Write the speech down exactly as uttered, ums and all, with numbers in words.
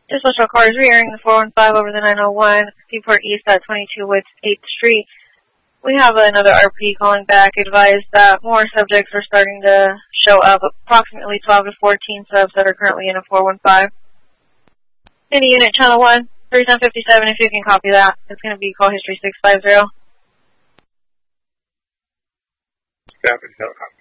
This special car is re-airing the four one five over the nine oh one, Seaport East at twenty-two Woods eighth Street. We have another R P calling back, advised that more subjects are starting to show up, approximately twelve to fourteen subs that are currently in a four one five. Any unit, channel one, thirty-seven fifty-seven, if you can copy that. It's going to be call history six five zero. Staff and telecom.